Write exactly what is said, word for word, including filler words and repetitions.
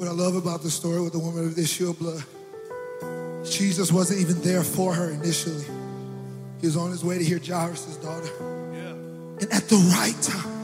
What I love about the story with the woman of the issue of blood, Jesus wasn't even there for her initially. He was on his way to hear Jairus' daughter. Yeah. And at the right time,